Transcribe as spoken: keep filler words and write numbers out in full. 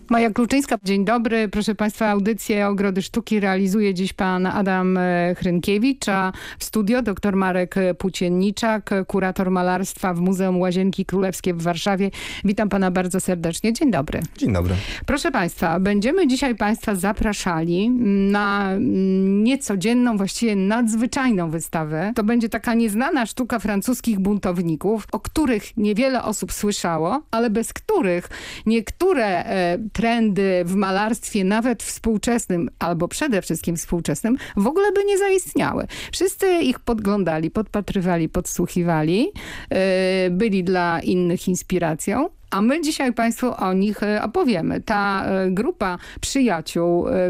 Maja Kluczyńska, dzień dobry. Proszę Państwa, audycję Ogrody Sztuki realizuje dziś pan Adam Hrynkiewicz, a w studio dr Marek Płócienniczak, kurator malarstwa w Muzeum Łazienki Królewskie w Warszawie. Witam pana bardzo serdecznie. Dzień dobry. Dzień dobry. Proszę Państwa, będziemy dzisiaj Państwa zapraszali na niecodzienną, właściwie nadzwyczajną wystawę. To będzie taka nieznana sztuka francuskich buntowników, o których niewiele osób słyszało, ale bez których niektóre e, trendy w malarstwie, nawet współczesnym, albo przede wszystkim współczesnym, w ogóle by nie zaistniały. Wszyscy ich podglądali, podpatrywali, podsłuchiwali, e, byli dla innych inspiracją. A my dzisiaj Państwu o nich opowiemy. Ta grupa przyjaciół,